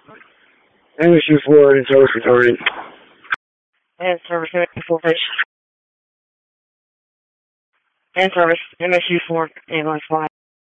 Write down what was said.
MSU4 in service returning. And service MSU4 fish. And service MSU4 ambulance flight.